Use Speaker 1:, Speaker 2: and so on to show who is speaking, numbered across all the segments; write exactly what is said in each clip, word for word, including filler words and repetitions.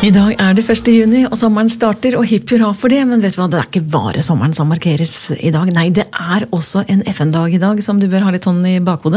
Speaker 1: I dag er det første juni, og sommeren starter, og hipp hurra for det, men vet du hva, det er ikke bare sommeren som markeres i dag. Nei, det er også en F N-dag i dag, som du bør ha litt sånn i bakhodet.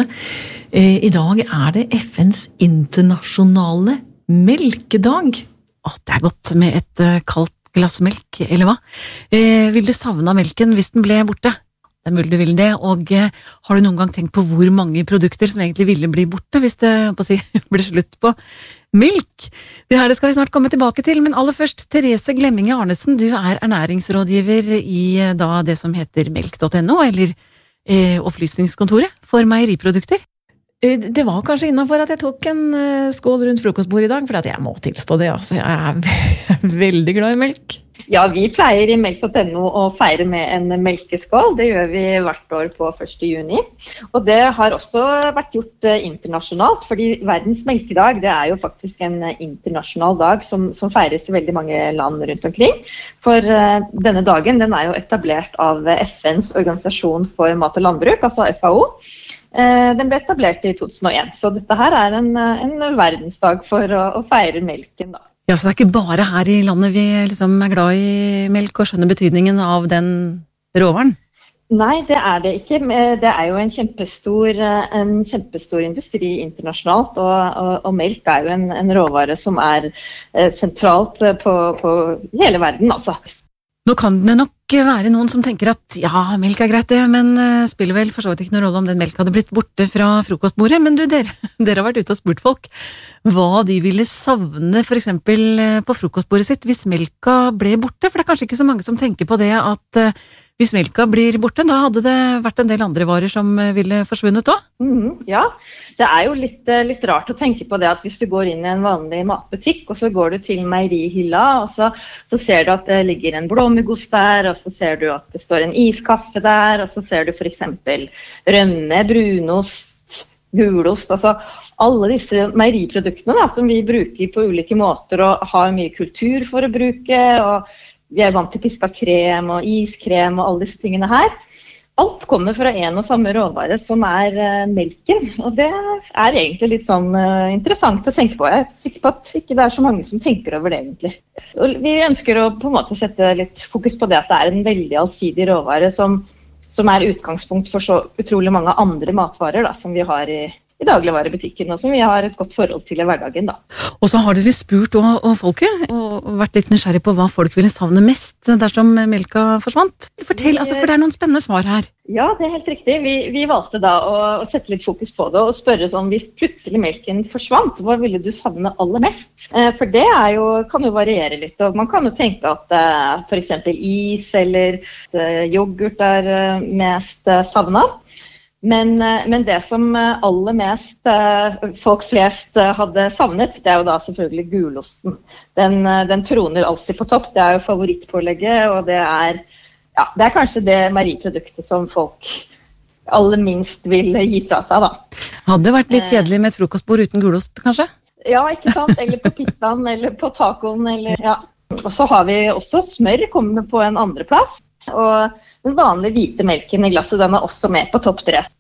Speaker 1: I dag er det F N's internasjonale melkedag. Åh, det er godt med et kaldt glass melk, eller hva? Vil du savne melken hvis den ble borte? Det er mulig du vil det, og har du noen gang tenkt på hvor mange produkter som egentlig ville bli borte hvis det på å si, blir slutt på melk? Det her det skal vi snart komme tilbake til, men aller først, Therese Glemminge Arnesen, du er ernæringsrådgiver i da det som heter melk punktum no, eller eh, opplysningskontoret for meieriprodukter. Det var kanskje innenfor at jeg tok en skål rundt frokostbordet i dag, for at jeg må tilstå det, altså. Jeg er veldig glad i melk.
Speaker 2: Ja, vi pleier i melk punktum no å feire med en melkeskål. Det gjør vi hvert år på første juni. Og det har også vært gjort internasjonalt, fordi verdens melkedag, det er jo faktisk en internasjonal dag som, som feires i veldig mange land rundt omkring. For uh, denne dagen, den er jo etablert av F N's organisasjon for mat og landbruk, altså F A O. Den ble etablert i to tusen og en, så dette her er en, en verdensdag for å, å feire melken da.
Speaker 1: Ja, så det er ikke bare her i landet vi liksom er glad i melk og skjønner betydningen av den råvaren?
Speaker 2: Nei, det er det ikke. Det er jo en kjempestor, en kjempestor industri internasjonalt, og, og, og melk er jo en, en råvare som er sentralt på, på hele verden, altså.
Speaker 1: Nå kan det nok være noen som tenker at ja, melk er greit det, men spiller vel for så vidt ikke noen rolle om den melk hadde blitt borte fra frokostbordet. Men du, dere, dere har vært ute og spurt folk hva de ville savne for eksempel på frokostbordet sitt hvis melka ble borte. For det er kanskje ikke så mange som tenker på det at hvis melka blir borte, da hadde det vært en del andre varer som ville forsvunnet også.
Speaker 2: Mm, ja, det er jo litt, litt rart å tenke på det at hvis du går inn i en vanlig matbutikk, og så går du til meierihylla, og så, så ser du at det ligger en blåmuggost der, og så ser du at det står en iskaffe der, og så ser du for eksempel rømme, brunost, gulost, altså alle disse meieriproduktene da, som vi bruker på ulike måter og har mye kultur for å bruke, og vi er vant til piska krem og iskrem og alle disse tingene her. Alt kommer fra en og samme råvare som er uh, melken, og det er egentlig litt sånn uh, interessant å tenke på. Jeg er sikker på at ikke det er så mange som tenker over det egentlig. Og vi ønsker å på en måte sette litt fokus på det at det er en veldig allsidig råvare som, som er utgangspunkt for så utrolig mange andre matvarer da, som vi har i i dagligvarebutikken, og som vi har et godt forhold til i hverdagen da.
Speaker 1: Og så har dere spurt og, og folket, og vært litt nysgjerrig på hva folk ville savne mest dersom melka forsvant. Fortell, altså, for det er noen spennende svar her.
Speaker 2: Ja, det er helt riktig. Vi, vi valgte da å, å sette litt fokus på det, og spørre sånn, hvis plutselig melken forsvant, hva ville du savne aller mest? Eh, for det er jo, kan jo variere litt, og man kan jo tenke at eh, for eksempel is eller eh, yoghurt er eh, mest eh, savnet. Men, men det som aller mest folk flest hadde savnet, det er jo da selvfølgelig gulosten. Den, den troner alltid på topp, det er jo favorittpålegget, og det er, ja, det er kanskje det meieriproduktet som folk aller minst vil gi fra seg da.
Speaker 1: Hadde det vært litt kjedelig med et frokostbord uten gulost, kanskje?
Speaker 2: Ja, ikke sant? Eller på pizzaen, eller på tacoen, eller ja. Og så har vi også smør, kommer på en andre plass. Og den vanlige hvite melken i glasset, den er også med på topp tre.